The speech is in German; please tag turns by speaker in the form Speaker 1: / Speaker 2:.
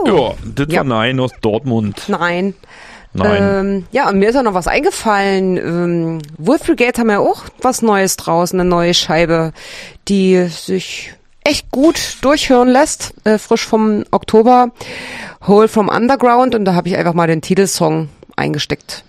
Speaker 1: Ja, das war Nein aus Dortmund.
Speaker 2: Nein.
Speaker 1: Nein.
Speaker 2: Ja, und mir ist auch noch was eingefallen. Wolf Brigade haben ja auch was Neues draußen, eine neue Scheibe, die sich echt gut durchhören lässt, frisch vom Oktober, Hole from Underground, und da habe ich einfach mal den Titelsong eingesteckt.